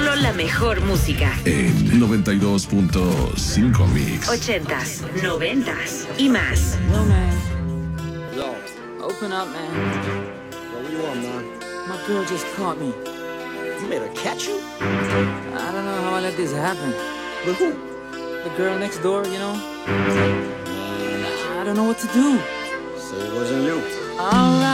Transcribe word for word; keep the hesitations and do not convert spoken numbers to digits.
Solo la mejor música. En noventa y dos punto cinco Mix. Ochentas, noventas y más. Yo, man. Yo. Open up, man. Yo, what you want, man? My girl just caught me. You made her catch you? I don't know how I let this happen. With who? The girl next door, you know? I don't know what to do. So it wasn't you. All right.